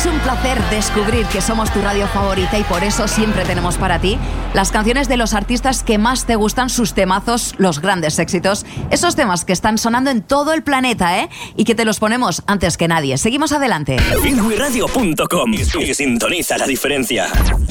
Es un placer descubrir que somos tu radio favorita y por eso siempre tenemos para ti las canciones de los artistas que más te gustan, sus temazos, los grandes éxitos, esos temas que están sonando en todo el planeta, y que te los ponemos antes que nadie. Seguimos adelante. Feelgooderadio.com y sintoniza la diferencia.